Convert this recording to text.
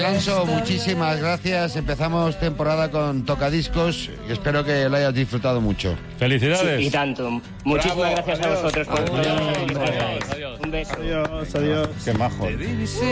Ganso, muchísimas gracias. Empezamos temporada con Tocadiscos y espero que lo hayas disfrutado mucho. Felicidades. Sí, y tanto. Muchísimas gracias a vosotros por todo. Adiós. Un beso. Adiós. Qué majo.